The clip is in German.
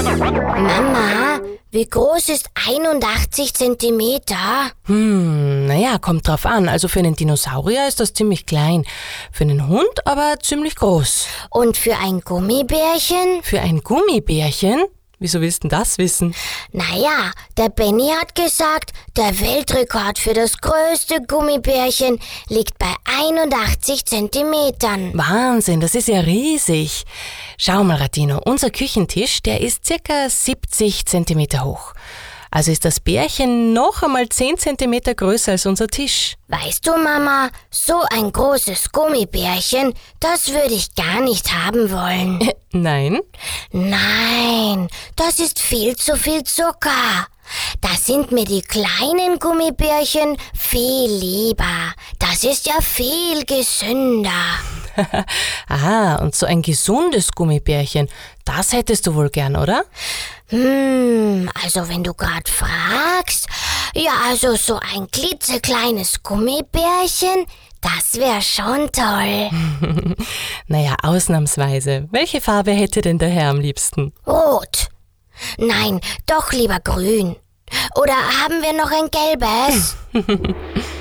Mama, wie groß ist 81 Zentimeter? Naja, kommt drauf an. Also für einen Dinosaurier ist das ziemlich klein. Für einen Hund aber ziemlich groß. Und für ein Gummibärchen? Für ein Gummibärchen? Wieso willst du denn das wissen? Naja, der Benny hat gesagt, der Weltrekord für das größte Gummibärchen liegt bei 81 Zentimetern. Wahnsinn, das ist ja riesig. Schau mal, Radino, unser Küchentisch, der ist circa 70 Zentimeter hoch. Also ist das Bärchen noch einmal 10 Zentimeter größer als unser Tisch. Weißt du, Mama, so ein großes Gummibärchen, das würde ich gar nicht haben wollen. Nein? Nein, das ist viel zu viel Zucker. Da sind mir die kleinen Gummibärchen viel lieber. Das ist ja viel gesünder. Ah, und so ein gesundes Gummibärchen, das hättest du wohl gern, oder? Also wenn du gerade fragst, ja, also so ein klitzekleines Gummibärchen, das wäre schon toll. Naja, ausnahmsweise. Welche Farbe hätte denn der Herr am liebsten? Rot. Nein, doch lieber grün. Oder haben wir noch ein gelbes?